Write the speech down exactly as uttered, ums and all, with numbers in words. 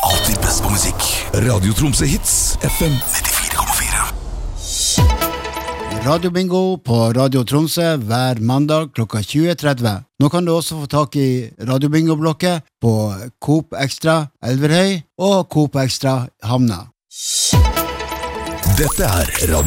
alltid best på musikk. Radio Tromsø Hits, F M nittifire komma fire. Radio Bingo på Radio Tromsø hver mandag klokka tjue tretti. Nå kan du også få tak i Radio Bingo-blokket på Coop Extra Elverhøy og Coop Extra Hamna. Dette er Radio